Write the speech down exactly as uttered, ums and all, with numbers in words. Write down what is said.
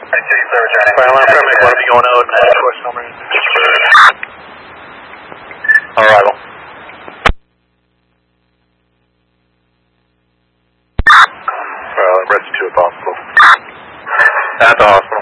Fire alarm paramedic, one of you going out and uh, source number. Arrival. Well, I'm ready to a hospital. At the hospital.